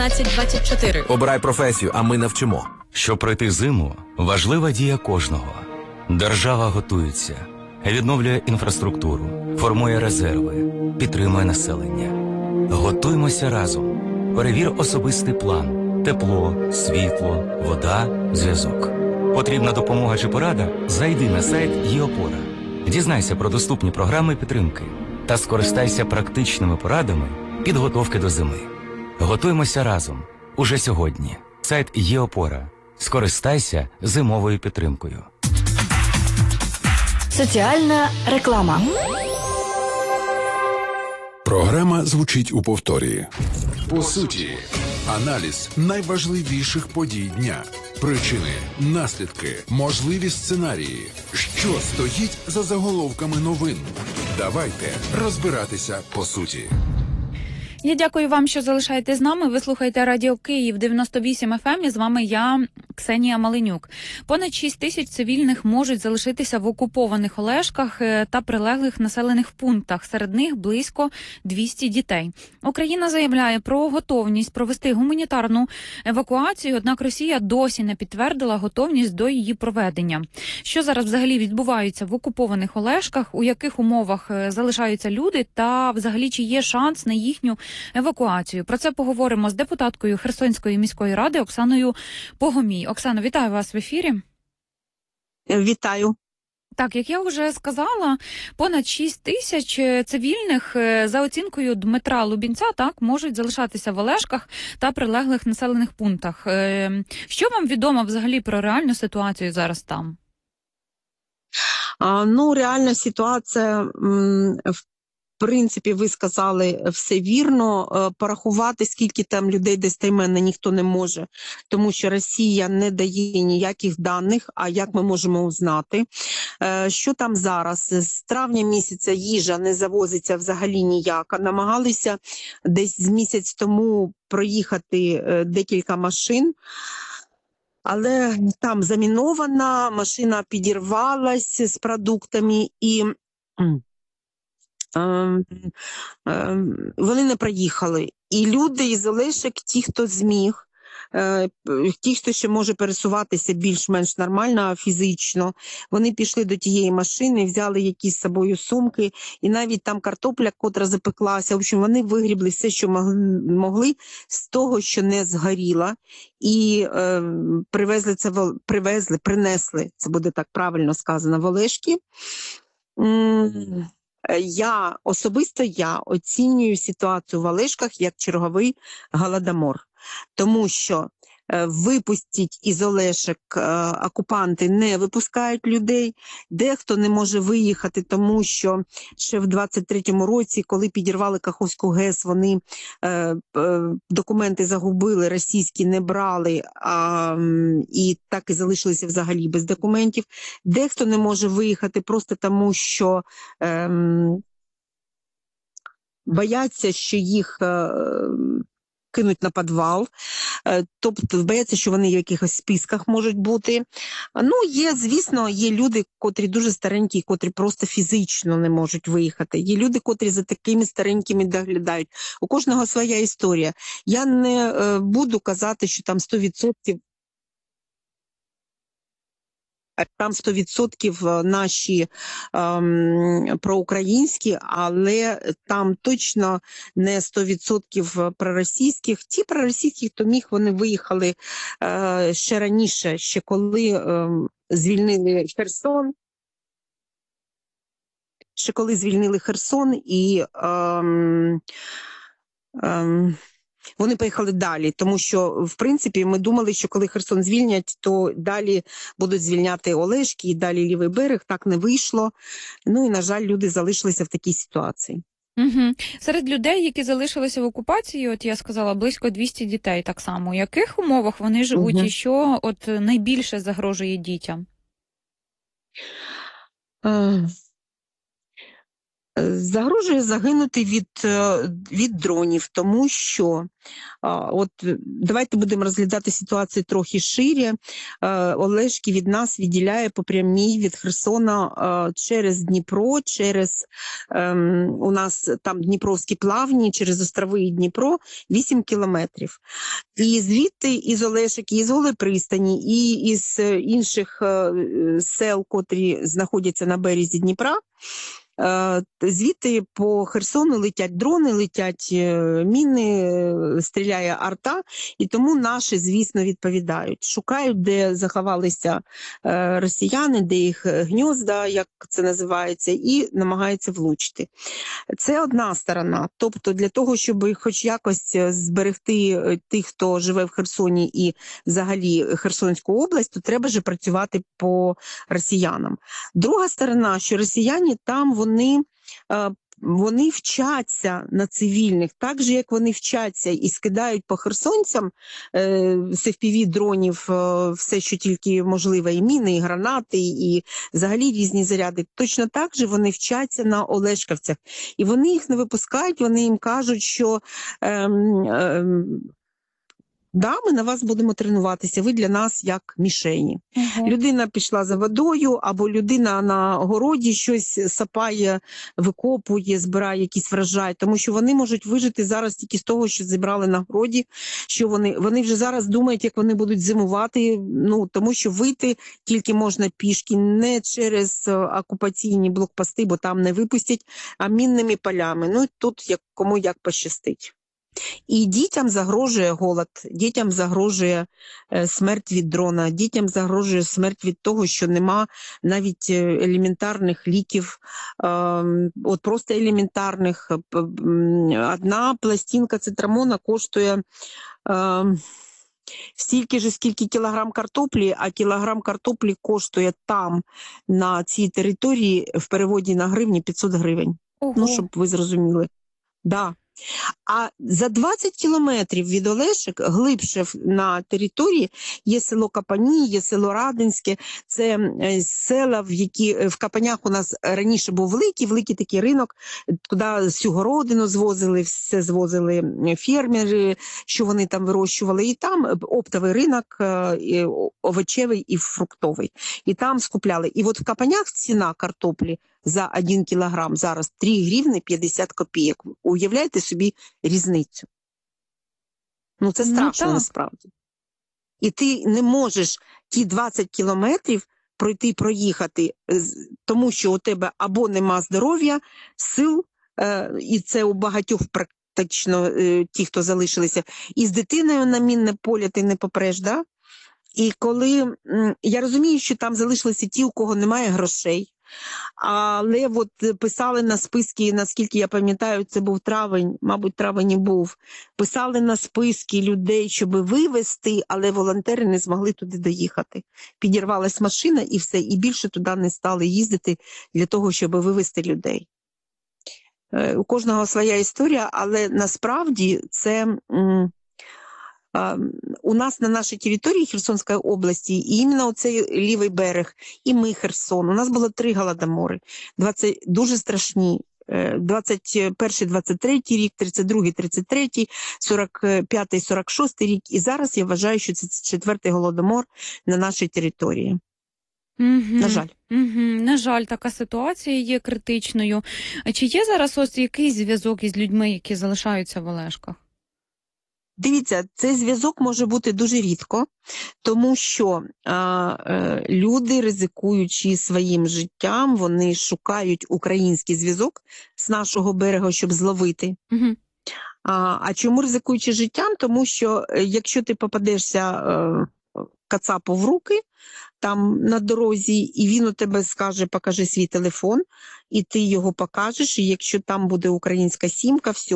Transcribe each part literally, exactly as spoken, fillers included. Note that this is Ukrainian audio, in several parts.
двадцять двадцять чотири. Обирай професію, а ми навчимо. Щоб пройти зиму, важлива дія кожного. Держава готується, відновлює інфраструктуру, формує резерви, підтримує населення. Готуймося разом. Перевір особистий план. Тепло, світло, вода, зв'язок. Потрібна допомога чи порада? Зайди на сайт ЄОПОРА. Дізнайся про доступні програми підтримки та скористайся практичними порадами підготовки до зими. Готуємося разом. Уже сьогодні. Сайт ЄОПОРА. Скористайся зимовою підтримкою. Соціальна реклама. Програма звучить у повторі. По суті, аналіз найважливіших подій дня. Причини, наслідки, можливі сценарії. Що стоїть за заголовками новин? Давайте розбиратися по суті. Я дякую вам, що залишаєтесь з нами. Ви слухаєте Радіо Київ дев'яносто вісім еф ем, і з вами я, Ксенія Маленюк. Понад шість тисяч цивільних можуть залишитися в окупованих Олешках та прилеглих населених пунктах. Серед них близько двісті дітей. Україна заявляє про готовність провести гуманітарну евакуацію, однак Росія досі не підтвердила готовність до її проведення. Що зараз взагалі відбувається в окупованих Олешках, у яких умовах залишаються люди та взагалі чи є шанс на їхню евакуацію? Про це поговоримо з депутаткою Херсонської міської ради Оксаною Погомій. Оксано, вітаю вас в ефірі. Вітаю. Так, як я вже сказала, понад шість тисяч цивільних, за оцінкою Дмитра Лубінця, так, можуть залишатися в Олешках та прилеглих населених пунктах. Що вам відомо взагалі про реальну ситуацію зараз там? А, ну, реальна ситуація, в В принципі, ви сказали все вірно. Порахувати, скільки там людей достеменно ніхто не може, тому що Росія не дає ніяких даних, а як ми можемо узнати. Що там зараз? З травня місяця їжа не завозиться взагалі ніяка. Намагалися десь з місяць тому проїхати декілька машин, але там замінована, машина підірвалась з продуктами і... вони не проїхали. І люди із Олешок, ті, хто зміг, ті, хто ще може пересуватися більш-менш нормально, фізично, вони пішли до тієї машини, взяли якісь з собою сумки, і навіть там картопля, котра запеклася. В общем, вони вигрібли все, що могли з того, що не згоріло, і е, привезли це, привезли, принесли, це буде так правильно сказано, в Олешки. Я, особисто я оцінюю ситуацію в Олешках як черговий голодомор, тому що е, випустять із Олешок е, окупанти не випускають людей, дехто не може виїхати, тому що ще в двадцять третьому році, коли підірвали Каховську ГЕС, вони е, е, документи загубили, російські не брали, а, і так і залишилися взагалі без документів. Дехто не може виїхати просто тому, що е, бояться, що їх е, кинуть на підвал, тобто бояться, що вони в якихось списках можуть бути. Ну, є, звісно, є люди, котрі дуже старенькі, котрі просто фізично не можуть виїхати. Є люди, котрі за такими старенькими доглядають. У кожного своя історія. Я не е, буду казати, що там сто відсотків там сто відсотків наші ем, проукраїнські, але там точно не сто відсотків проросійських. Ті проросійські, хто міг, вони виїхали е, ще раніше, ще коли е, звільнили Херсон. Ще коли звільнили Херсон і ем, ем, вони поїхали далі, тому що, в принципі, ми думали, що коли Херсон звільнять, то далі будуть звільняти Олешки і далі Лівий берег. Так не вийшло. Ну і, на жаль, люди залишилися в такій ситуації. Угу. Серед людей, які залишилися в окупації, от я сказала, близько двісті дітей так само. У яких умовах вони живуть, угу. І що от найбільше загрожує дітям? Uh... Загрожує загинути від, від дронів, тому що, от давайте будемо розглядати ситуацію трохи шире. Олешки від нас відділяє по прямій від Херсона через Дніпро, через, у нас там Дніпровські плавні, через острови і Дніпро вісім кілометрів. І звідти із Олешок, і із Голої пристані, і із інших сел, котрі знаходяться на березі Дніпра, звідти по Херсону летять дрони, летять міни, стріляє арта, і тому наші, звісно, відповідають. Шукають, де заховалися росіяни, де їх гнізда, як це називається, і намагаються влучити. Це одна сторона. Тобто для того, щоб хоч якось зберегти тих, хто живе в Херсоні і взагалі Херсонську область, то треба же працювати по росіянам. Друга сторона, що росіяни там, вони, вони вчаться на цивільних, так же, як вони вчаться і скидають по херсонцям з еф пі ві-дронів все, що тільки можливе, і міни, і гранати, і взагалі різні заряди. Точно так же вони вчаться на олешківцях. І вони їх не випускають, вони їм кажуть, що ем, ем, да, ми на вас будемо тренуватися, ви для нас як мішені. Угу. Людина пішла за водою, або людина на городі щось сапає, викопує, збирає якийсь врожай, тому що вони можуть вижити зараз тільки з того, що зібрали на городі, що вони, вони вже зараз думають, як вони будуть зимувати, ну, тому що вийти тільки можна пішки, не через окупаційні блокпости, бо там не випустять, а мінними полями. Ну, тут як, кому як пощастить. І дітям загрожує голод, дітям загрожує смерть від дрона, дітям загрожує смерть від того, що нема навіть елементарних ліків, от просто елементарних. Одна пластинка цитрамона коштує стільки ж, скільки кілограм картоплі, а кілограм картоплі коштує там, на цій території, в переводі на гривні п'ятсот гривень. Ого. Ну, щоб ви зрозуміли. Да. А за двадцять кілометрів від Олешок, глибше на території, є село Капані, є село Радинське. Це села, в які в Капанях у нас раніше був великий, великий такий ринок, куди всю городину звозили, все звозили фермери, що вони там вирощували. І там оптовий ринок, і овочевий і фруктовий. І там скупляли. І от в Капанях ціна картоплі за один кілограм зараз три гривни п'ятдесят копійок. Уявляєте собі різницю? Ну, це страшно, ну, насправді. І ти не можеш ті двадцять кілометрів пройти, проїхати, тому що у тебе або нема здоров'я, сил, і це у багатьох практично ті, хто залишилися, і з дитиною на мінне поле ти не попреш, да? І коли, я розумію, що там залишилися ті, у кого немає грошей, але от писали на списки, наскільки я пам'ятаю, це був травень, мабуть, травень і був, писали на списки людей, щоб вивезти, але волонтери не змогли туди доїхати. Підірвалась машина і все, і більше туди не стали їздити для того, щоб вивезти людей. У кожного своя історія, але насправді це... У нас на нашій території Херсонської області, і іменно оцей лівий берег, і ми Херсон, у нас було три голодомори, двадцять, дуже страшні, двадцять перший двадцять третій рік, тридцять другий тридцять третій, сорок п'ятий сорок шостий рік, і зараз я вважаю, що це четвертий голодомор на нашій території. Угу. На жаль. Угу. На жаль, така ситуація є критичною. Чи є зараз ось якийсь зв'язок із людьми, які залишаються в Олешках? Дивіться, цей зв'язок може бути дуже рідко, тому що а, а, люди, ризикуючи своїм життям, вони шукають український зв'язок з нашого берега, щоб зловити. Угу. А, а чому ризикуючи життям? Тому що якщо ти попадешся а, кацапу в руки, там на дорозі, і він у тебе скаже, покажи свій телефон, і ти його покажеш, і якщо там буде українська сімка, все,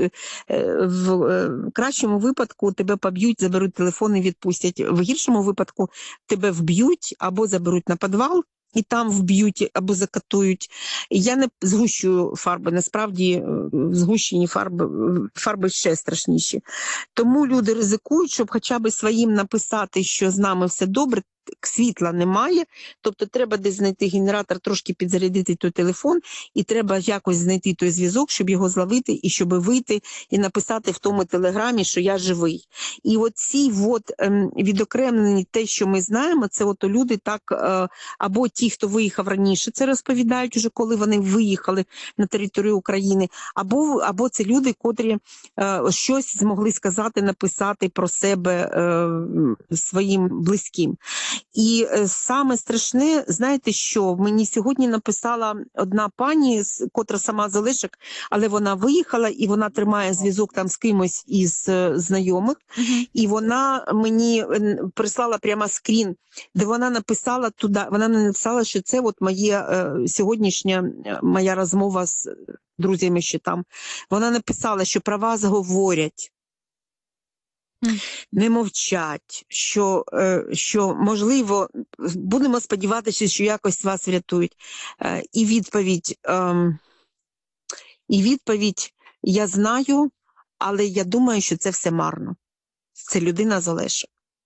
в кращому випадку тебе поб'ють, заберуть телефон і відпустять. В гіршому випадку тебе вб'ють або заберуть на підвал, і там вб'ють або закатують. Я не згущую фарби, насправді згущені фарби, фарби ще страшніші. Тому люди ризикують, щоб хоча б своїм написати, що з нами все добре, світла немає, тобто треба десь знайти генератор, трошки підзарядити той телефон, і треба якось знайти той зв'язок, щоб його зловити, і щоб вийти і написати в тому телеграмі, що я живий. І оці от, ем, відокремлені те, що ми знаємо, це от люди так, е, або ті, хто виїхав раніше, це розповідають уже, коли вони виїхали на територію України, або, або це люди, котрі е, щось змогли сказати, написати про себе е, своїм близьким. І е, саме страшне, знаєте що, мені сьогодні написала одна пані, котра сама з Олешок, але вона виїхала і вона тримає зв'язок там з кимось із е, знайомих, Мгм. і вона мені е, прислала прямо скрін, де вона написала туди, вона мені написала, що це от моє е, сьогоднішня е, моя розмова з друзями ще там. Вона написала, що про вас говорять, Мгм. не мовчать, що, е, що можливо, будемо сподіватися, що якось вас врятують. Е, і відповідь, е, і відповідь, я знаю, але я думаю, що це все марно. Це людина з Олешок.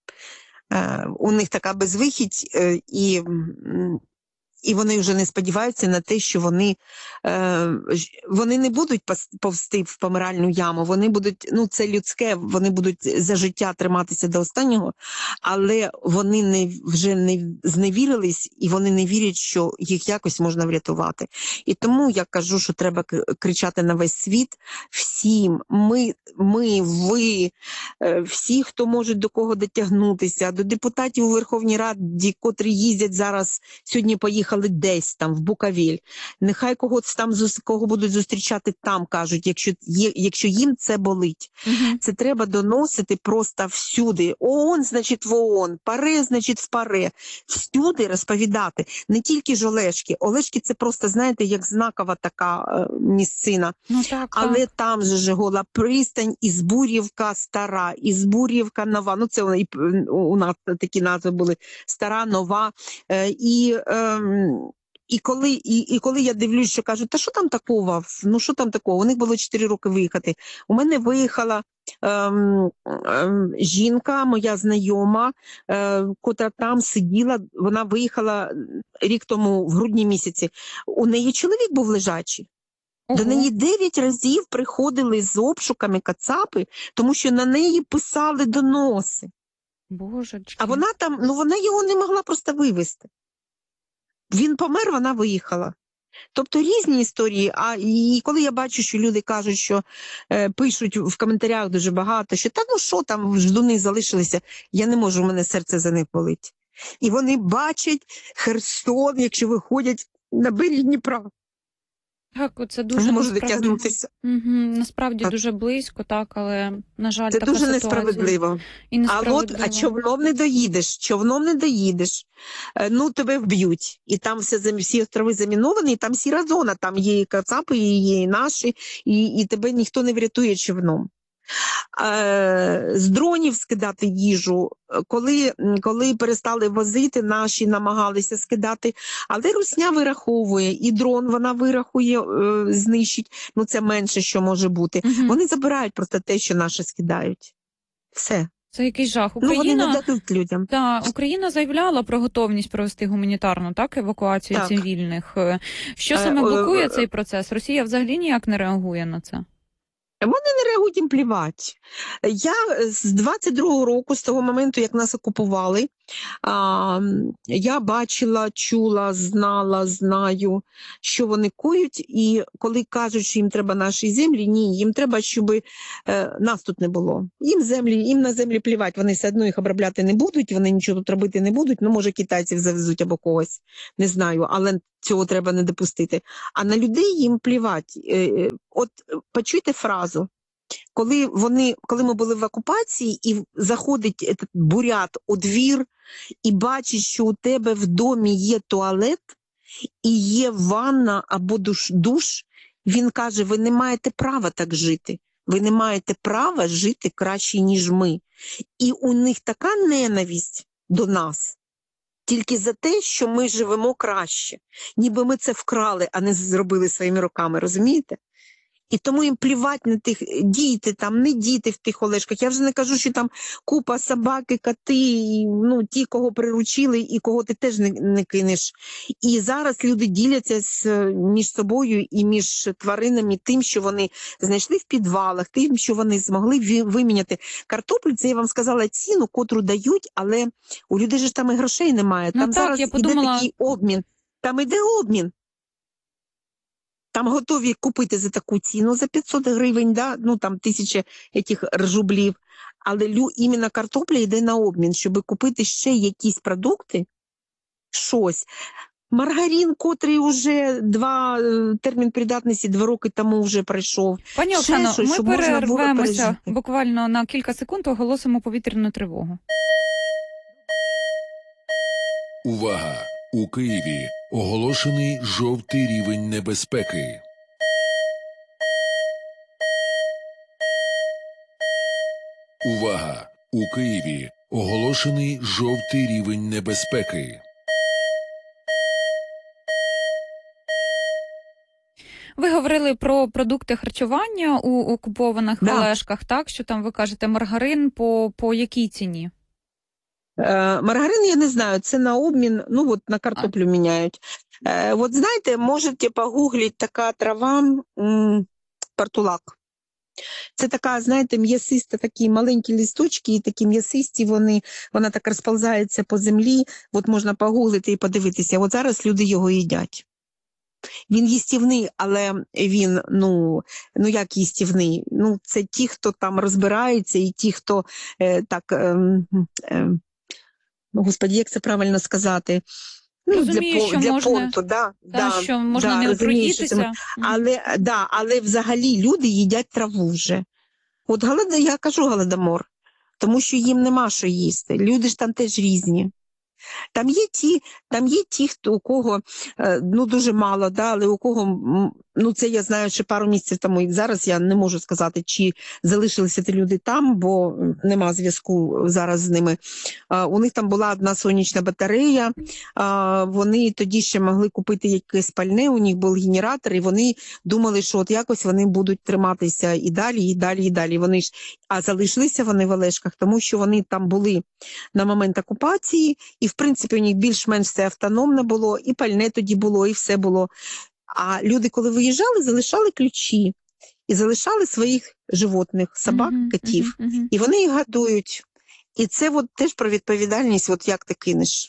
Е, у них така безвихідь, е, і, м, і вони вже не сподіваються на те, що вони, е, ж- вони не будуть пос- повсти в помиральну яму, вони будуть, ну це людське, вони будуть за життя триматися до останнього, але вони не, вже не зневірились, і вони не вірять, що їх якось можна врятувати. І тому я кажу, що треба к- кричати на весь світ всім, ми, ми ви, е, всі, хто можуть до кого дотягнутися, до депутатів у Верховній Раді, котрі їздять зараз, сьогодні поїхали десь там, в Буковель. Нехай когось там, зус- кого будуть зустрічати там, кажуть, якщо, є, якщо їм це болить. Мгм. Це треба доносити просто всюди. ООН, значить, в ООН, ПАРЕ, значить, в ПАРЕ. Всюди розповідати. Не тільки ж Олешки. Олешки – це просто, знаєте, як знакова така е, місцина. Ну так, Але так. там же ж Гола пристань, і Збур'ївка стара, і Збур'ївка нова. Ну, це вона, і, п- у нас такі назви були. Стара, нова. Е, і, ем, і, коли, і, і коли я дивлюсь, що кажуть, та що там такого? Ну, що там такого? У них було чотири роки виїхати. У мене виїхала ем, ем, жінка, моя знайома, е, котра там сиділа, вона виїхала рік тому, в грудні місяці. У неї чоловік був лежачий. До Ого. неї дев'ять разів приходили з обшуками кацапи, тому що на неї писали доноси. Божечки. А вона там, ну вона його не могла просто вивезти. Він помер, вона виїхала. Тобто різні історії. А і коли я бачу, що люди кажуть, що е, пишуть в коментарях дуже багато, що та ну що там, ждуни залишилися, я не можу, у мене серце за них болить. І вони бачать Херсон, якщо виходять на берег Дніпра. Так, це Не дуже можуть насправді, дотягнутися. угу, насправді Так. дуже близько, так, але, на жаль, Це така дуже ситуація. несправедливо. І А от, несправедливо. а човном не доїдеш, човном не доїдеш, Е, ну тебе вб'ють. І там все, зам- всі острови заміновані, і там сіра зона, там є і кацапи, і є і наші, і, і тебе ніхто не врятує човном. Е, з дронів скидати їжу, Е, коли, м, коли перестали возити, наші намагалися скидати, але русня вираховує, і дрон вона вирахує, е, знищить, ну це менше, що може бути. Мгм. Вони забирають просто те, що наші скидають. Все. Це якийсь жах. Ну, вони не Україна, дадуть людям. та, Україна заявляла про готовність провести гуманітарну, так, евакуацію Так. цивільних. Е, Що Е, саме е, блокує е, цей процес? Росія взагалі ніяк не реагує на це? Вони не реагують, їм плівати. Я з двадцять другого року, з того моменту, як нас окупували, а, я бачила, чула, знала, знаю, що вони коють, і коли кажуть, що їм треба наші землі, ні, їм треба, щоб е, нас тут не було. Їм землі, їм на землі плівати, вони все одно їх обробляти не будуть, вони нічого тут робити не будуть, ну, може, китайців завезуть або когось, не знаю, але цього треба не допустити. А на людей їм плівати. Е, е, От почуйте фразу. Коли вони, коли ми були в окупації, і заходить этот бурят у двір і бачить, що у тебе в домі є туалет і є ванна або душ, душ, він каже: ви не маєте права так жити. Ви не маєте права жити краще, ніж ми. І у них така ненависть до нас тільки за те, що ми живемо краще. Ніби ми це вкрали, а не зробили своїми руками, розумієте? І тому їм плівати на тих діти, там, не діти в тих Олешках. Я вже не кажу, що там купа собаки, коти, і, ну, ті, кого приручили, і кого ти теж не, не кинеш. І зараз люди діляться з, між собою і між тваринами тим, що вони знайшли в підвалах, тим, що вони змогли ві- виміняти. Картоплю, це я вам сказала ціну, котру дають, але у людей же ж там і грошей немає. Ну Там так, зараз я іде подумала- такий обмін. Там іде обмін. Там готові купити за таку ціну, за п'ятсот гривень, да? Ну там тисяча этих ржублів. Але лю, іменно картопля йде на обмін, щоб купити ще якісь продукти, щось. Маргарин, котрий вже два, е, термін придатності два роки тому вже пройшов. Пані Ще Оксано, щось, ми щоб можна було перервемося пережити. буквально на кілька секунд, оголосимо повітряну тривогу. Увага! У Києві оголошений жовтий рівень небезпеки. Увага! У Києві оголошений жовтий рівень небезпеки. Ви говорили про продукти харчування у окупованих Да. Олешках, так? Що там ви кажете, маргарин по, по якій ціні? Е, маргарин, я не знаю, це на обмін, ну от на картоплю міняють. Е, от знаєте, можете погуглити така трава м, портулак. Це така, знаєте, м'ясиста, такі маленькі листочки, і такі м'ясисті, вони, вона так розползається по землі, от можна погуглити і подивитися. От зараз люди його їдять. Він їстівний, але він, ну, ну як їстівний? Ну, це ті, хто там розбирається, і ті, хто е, так, е, е, ну, господі, як це правильно сказати? Ну, Розумію, для, по- що для можна- понту, да, Та, да, що можна да, не розумію, що це отруїтися? Мгм. але, да, але взагалі люди їдять траву вже. От голода, я кажу голодомор, тому що їм нема що їсти. Люди ж там теж різні. Там є ті, там є ті, хто у кого е, ну дуже мало, да, але у кого м, ну це я знаю ще пару місяців тому. І зараз я не можу сказати, чи залишилися ті люди там, бо нема зв'язку зараз з ними. А, у них там була одна сонячна батарея. А, вони тоді ще могли купити якесь пальне. У них був генератор, і вони думали, що от якось вони будуть триматися і далі, і далі, і далі. Вони ж а залишилися вони в Олешках, тому що вони там були на момент окупації. І, в принципі, у них більш-менш все автономне було, і пальне тоді було, і все було. А люди, коли виїжджали, залишали ключі. І залишали своїх животних, собак, Мгм, котів. мгм, мгм. І вони їх годують. І це от теж про відповідальність, от як ти кинеш.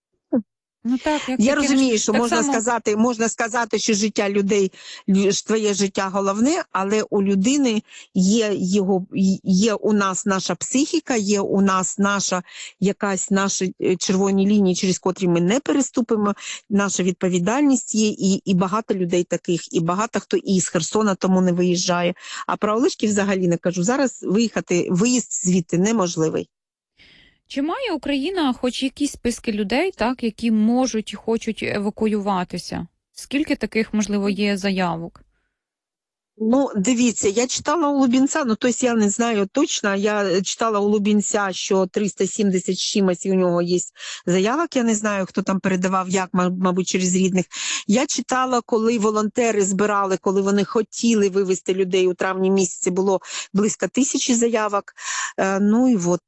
Ну так, як Я ти кинеш- розумію, що так можна само- сказати, можна сказати, що життя людей, лю- ж твоє життя головне, але у людини є його, є у нас наша психіка, є у нас наша якась наші е, червоні лінії, через котрі ми не переступимо, наша відповідальність є, і, і багато людей таких, і багато хто і з Херсона тому не виїжджає. А про Олешки взагалі не кажу. Зараз виїхати, виїзд звідти неможливий. Чи має Україна хоч якісь списки людей, так, які можуть і хочуть евакуюватися? Скільки таких, можливо, є заявок? Ну, дивіться, я читала у Лубінця, ну, тобто я не знаю точно, я читала у Лубінця, що триста сімдесят з чимось, і у нього є заявок, я не знаю, хто там передавав, як, мабуть, через рідних. Я читала, коли волонтери збирали, коли вони хотіли вивезти людей у травні місяці, було близько тисячі заявок, е, ну і от,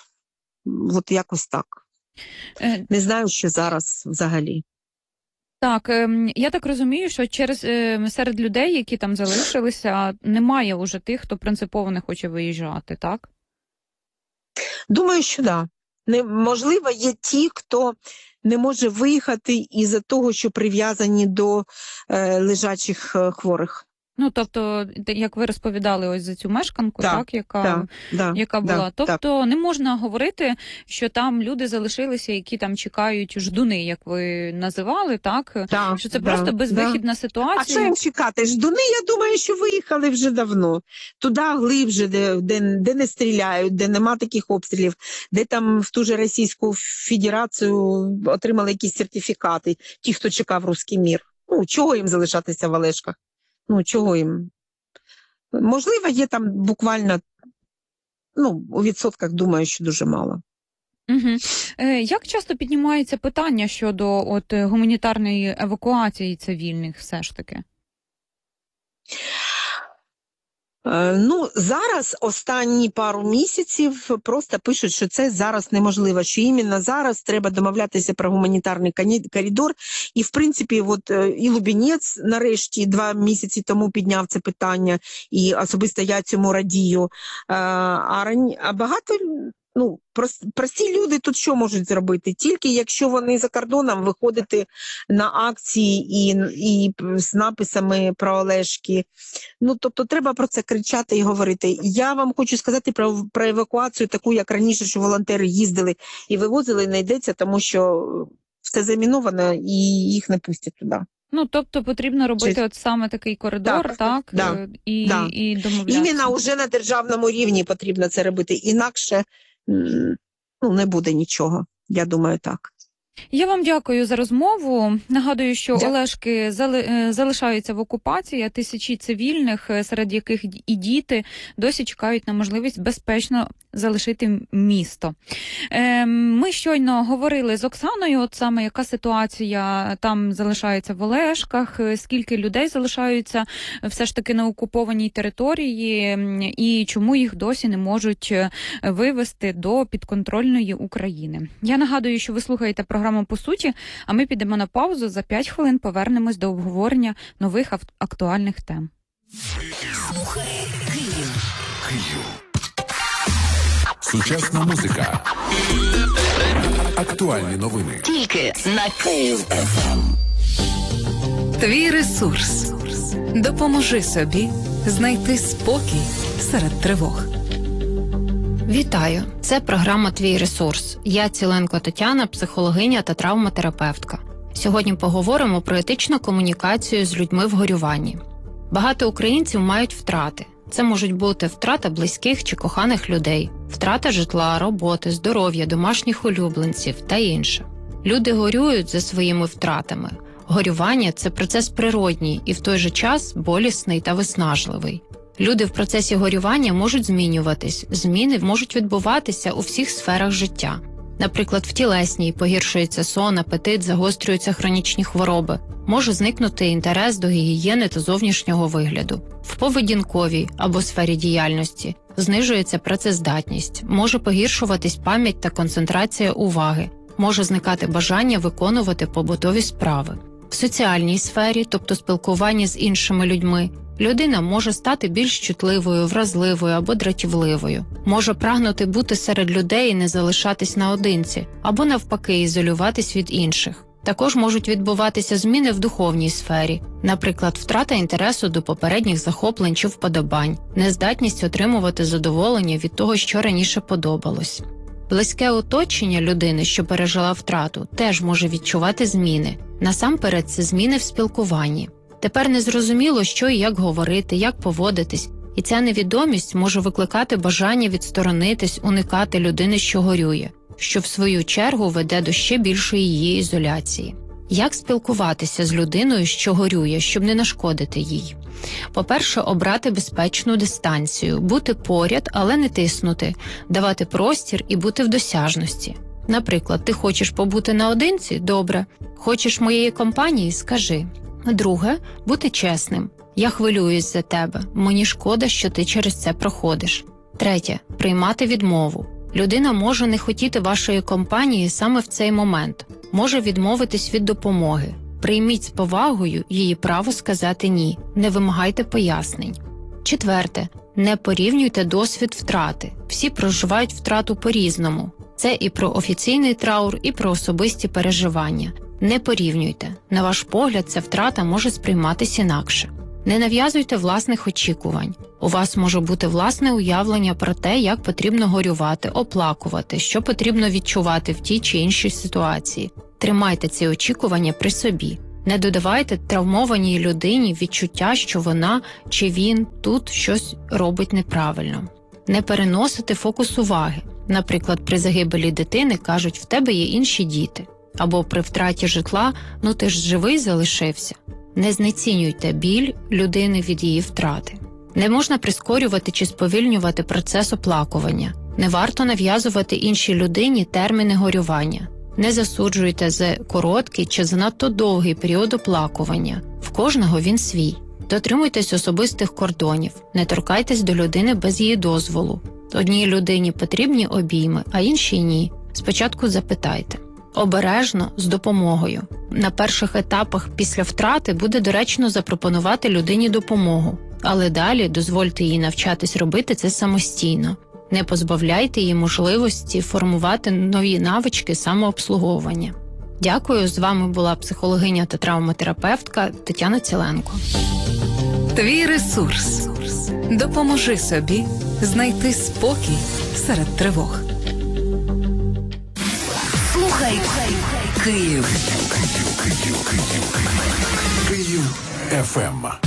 от якось так. Е, Не знаю, що зараз взагалі. Так, ем, я так розумію, що через ем, серед людей, які там залишилися, немає уже тих, хто принципово не хоче виїжджати, так? Думаю, що да. Не, можливо, є ті, хто не може виїхати із-за того, що прив'язані до е, лежачих е, хворих. Ну, тобто, де- як ви розповідали ось за цю мешканку, Так, так, яка, Так, да, яка да, була. так. Тобто не можна говорити, що там люди залишилися, які там чекають ждуни, як ви називали, так? Так, Що це да, просто безвихідна Да. А ситуація. що їм чекати? Ждуни, я думаю, що виїхали вже давно. Туди глибше, де, де, де не стріляють, де нема таких обстрілів, де там в ту же Російську Федерацію отримали якісь сертифікати, ті, хто чекав руський мір. Ну, чого їм залишатися в Олешках? Ну, чого їм? Можливо, є там буквально, ну, у відсотках, думаю, що дуже мало. Угу. Е, як часто піднімається питання щодо от, е, гуманітарної евакуації цивільних все ж таки? Ну, зараз останні пару місяців просто пишуть, що це зараз неможливо, що іменно зараз треба домовлятися про гуманітарний коридор. І, в принципі, от і Лубінець нарешті два місяці тому підняв це питання, і особисто я цьому радію. А, а багато... Ну, прості люди тут що можуть зробити? Тільки якщо вони за кордоном виходити на акції і, і з написами про Олешки. Ну, тобто треба про це кричати і говорити. Я вам хочу сказати про, про евакуацію таку, як раніше, що волонтери їздили і вивозили, не йдеться, тому що все заміновано і їх не пустять туди. Ну, тобто потрібно робити Чи... от саме такий коридор, так, так да, і, да. і домовлятися. Іменно вже на державному рівні потрібно це робити, інакше ну, не буде нічого, я думаю, так. Я вам дякую за розмову. Нагадую, що Дякую. Олешки зали... залишаються в окупації, а тисячі цивільних, серед яких і діти, досі чекають на можливість безпечно залишити місто. Ми щойно говорили з Оксаною, от саме яка ситуація там залишається в Олешках, скільки людей залишаються все ж таки на окупованій території і чому їх досі не можуть вивести до підконтрольної України. Я нагадую, що ви слухаєте програму «По суті», а ми підемо на паузу, за п'ять хвилин повернемось до обговорення нових актуальних тем. Слухай Київ. Київ. Сучасна музика. Актуальні новини. Тільки на Київ еф ем. Твій ресурс. Допоможи собі знайти спокій серед тривог. Вітаю! Це програма «Твій ресурс». Я Ціленко Тетяна, психологиня та травматерапевтка. Сьогодні поговоримо про етичну комунікацію з людьми в горюванні. Багато українців мають втрати. Це можуть бути втрата близьких чи коханих людей, втрата житла, роботи, здоров'я, домашніх улюбленців та інше. Люди горюють за своїми втратами. Горювання – це процес природній і в той же час болісний та виснажливий. Люди в процесі горювання можуть змінюватись, зміни можуть відбуватися у всіх сферах життя. Наприклад, в тілесній погіршується сон, апетит, загострюються хронічні хвороби, може зникнути інтерес до гігієни та зовнішнього вигляду. В поведінковій або сфері діяльності знижується працездатність, може погіршуватись пам'ять та концентрація уваги, може зникати бажання виконувати побутові справи. В соціальній сфері, тобто спілкуванні з іншими людьми, людина може стати більш чутливою, вразливою або дратівливою, може прагнути бути серед людей і не залишатись наодинці, або навпаки ізолюватись від інших. Також можуть відбуватися зміни в духовній сфері, наприклад, втрата інтересу до попередніх захоплень чи вподобань, нездатність отримувати задоволення від того, що раніше подобалось. Близьке оточення людини, що пережила втрату, теж може відчувати зміни. Насамперед, це зміни в спілкуванні. Тепер незрозуміло, що і як говорити, як поводитись, і ця невідомість може викликати бажання відсторонитись, уникати людини, що горює, що в свою чергу веде до ще більшої її ізоляції. Як спілкуватися з людиною, що горює, щоб не нашкодити їй? По-перше, обрати безпечну дистанцію, бути поряд, але не тиснути, давати простір і бути в досяжності. Наприклад, ти хочеш побути наодинці? Добре. Хочеш моєї компанії? Скажи. Друге, бути чесним. Я хвилююсь за тебе, мені шкода, що ти через це проходиш. Третє, приймати відмову. Людина може не хотіти вашої компанії саме в цей момент, може відмовитись від допомоги. Прийміть з повагою її право сказати «ні», не вимагайте пояснень. Четверте, не порівнюйте досвід втрати. Всі проживають втрату по-різному. Це і про офіційний траур, і про особисті переживання. Не порівнюйте. На ваш погляд, ця втрата може сприйматися інакше. Не нав'язуйте власних очікувань. У вас може бути власне уявлення про те, як потрібно горювати, оплакувати, що потрібно відчувати в тій чи іншій ситуації. Тримайте ці очікування при собі. Не додавайте травмованій людині відчуття, що вона чи він тут щось робить неправильно. Не переносити фокус уваги. Наприклад, при загибелі дитини кажуть, в тебе є інші діти. Або при втраті житла, ну ти ж живий залишився. Не знецінюйте біль людини від її втрати. Не можна прискорювати чи сповільнювати процес оплакування. Не варто нав'язувати іншій людині терміни горювання. Не засуджуйте за короткий чи занадто довгий період оплакування. В кожного він свій. Дотримуйтесь особистих кордонів, не торкайтесь до людини без її дозволу. Одній людині потрібні обійми, а іншій ні. Спочатку запитайте. Обережно, з допомогою. На перших етапах після втрати буде доречно запропонувати людині допомогу, але далі дозвольте їй навчатись робити це самостійно. Не позбавляйте її можливості формувати нові навички самообслуговування. Дякую, з вами була психологиня та травматерапевтка Тетяна Ціленко. Твій ресурс. Допоможи собі знайти спокій серед тривог. Слухай Київ. Київ еф ем.